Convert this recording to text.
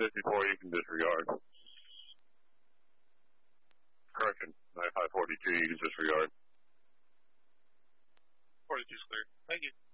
54, you can disregard. Correction, 9542, you can disregard. 42 is clear. Thank you.